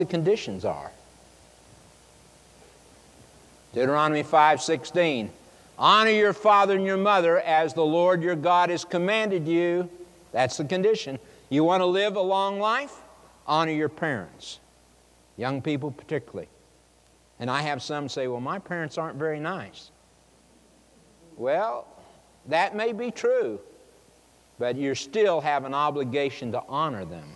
the conditions are. Deuteronomy 5:16. Honor your father and your mother as the Lord your God has commanded you. That's the condition. You want to live a long life? Honor your parents. Young people particularly. And I have some say, well, my parents aren't very nice. Well, that may be true, but you still have an obligation to honor them.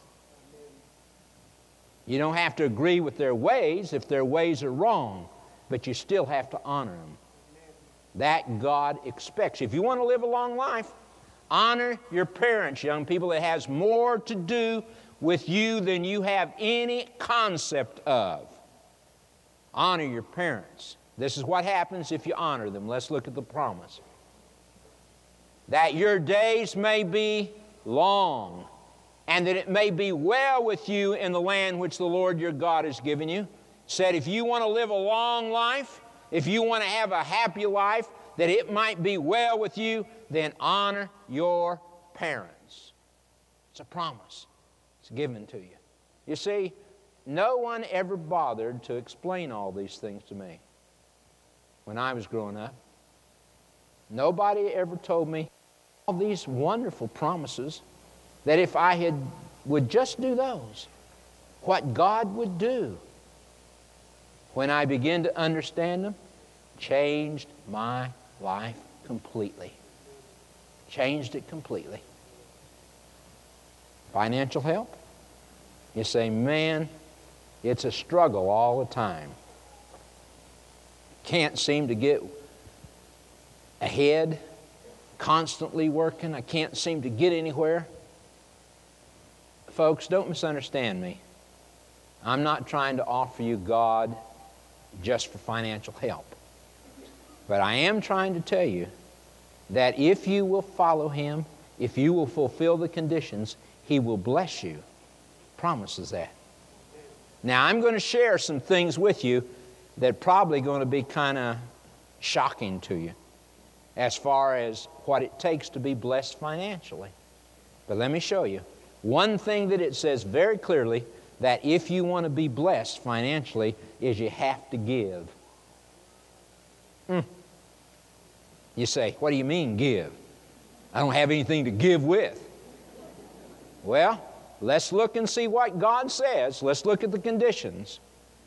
You don't have to agree with their ways if their ways are wrong, but you still have to honor them. That God expects. If you want to live a long life, honor your parents, young people. It has more to do with you than you have any concept of. Honor your parents. This is what happens if you honor them. Let's look at the promise. That your days may be long, and that it may be well with you in the land which the Lord your God has given you. Said if you want to live a long life, if you want to have a happy life, that it might be well with you, then honor your parents. It's a promise. It's given to you. You see, no one ever bothered to explain all these things to me when I was growing up. Nobody ever told me all these wonderful promises that if I would just do those, what God would do. When I began to understand them, changed my life completely. Changed it completely. Financial help? You say, man, it's a struggle all the time. Can't seem to get ahead, constantly working. I can't seem to get anywhere. Folks, don't misunderstand me. I'm not trying to offer you God just for financial help. But I am trying to tell you that if you will follow Him, if you will fulfill the conditions, He will bless you. Promises that. Now, I'm going to share some things with you that are probably going to be kind of shocking to you as far as what it takes to be blessed financially. But let me show you. One thing that it says very clearly, that if you want to be blessed financially, is you have to give. You say, what do you mean give? I don't have anything to give with. Well, let's look and see what God says. Let's look at the conditions.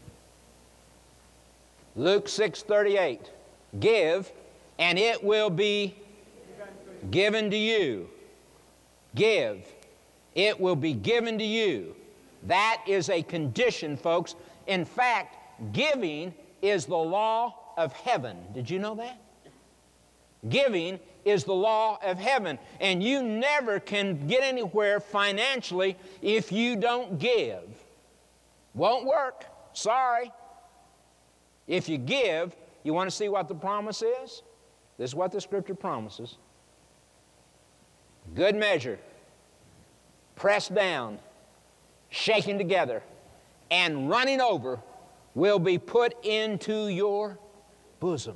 Luke 6:38. Give, and it will be given to you. Give, it will be given to you. That is a condition, folks. In fact, giving is the law of heaven. Did you know that? Giving is the law of heaven. And you never can get anywhere financially if you don't give. Won't work. Sorry. If you give, you want to see what the promise is? This is what the Scripture promises. Good measure, pressed down, shaken together, and running over will be put into your bosom.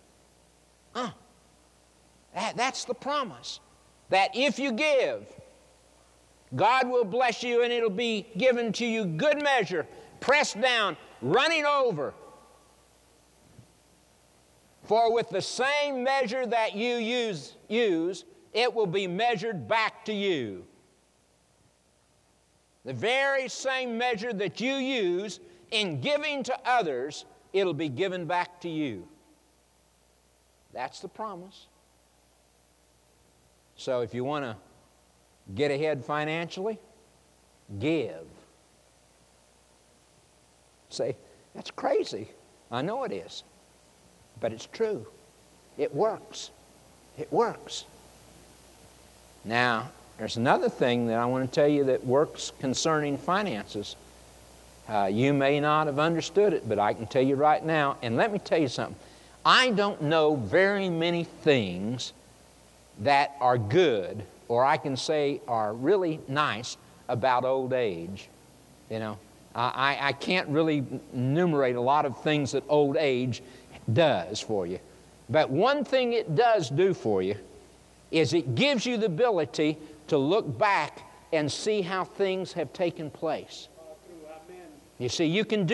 That's the promise. That if you give, God will bless you and it'll be given to you good measure, pressed down, running over. For with the same measure that you use, it will be measured back to you. The very same measure that you use in giving to others, it'll be given back to you. That's the promise. So if you want to get ahead financially, give. Say, that's crazy. I know it is. But it's true. It works. It works. Now, there's another thing that I want to tell you that works concerning finances. You may not have understood it, but I can tell you right now. And let me tell you something. I don't know very many things that are good, or I can say are really nice about old age. You know, I can't really enumerate a lot of things that old age does for you. But one thing it does do for you is it gives you the ability to look back and see how things have taken place. You see, you can do